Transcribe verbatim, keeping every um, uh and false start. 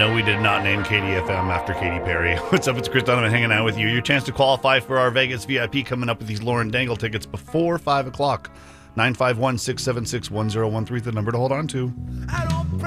no, we did not name Katie F M after Katy Perry. What's up? It's Chris Donovan hanging out with you. Your chance to qualify for our Vegas V I P coming up with these Lauren Dangle tickets before five o'clock. nine five one, six seven six, one zero one three is the number to hold on to.